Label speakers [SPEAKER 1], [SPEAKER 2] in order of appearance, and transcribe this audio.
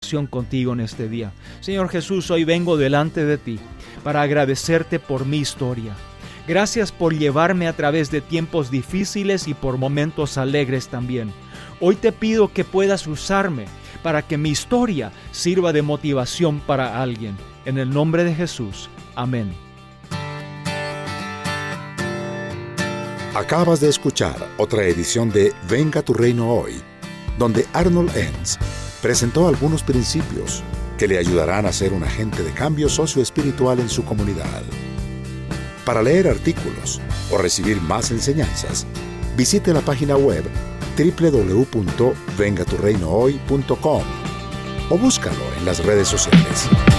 [SPEAKER 1] relación contigo en este día. Señor Jesús, hoy vengo delante de ti para agradecerte por mi historia. Gracias por llevarme a través de tiempos difíciles y por momentos alegres también. Hoy te pido que puedas usarme para que mi historia sirva de motivación para alguien. En el nombre de Jesús. Amén.
[SPEAKER 2] Acabas de escuchar otra edición de Venga tu Reino Hoy, donde Arnold Enns presentó algunos principios que le ayudarán a ser un agente de cambio socioespiritual en su comunidad. Para leer artículos o recibir más enseñanzas, visite la página web www.vengaturreinohoy.com o búscalo en las redes sociales.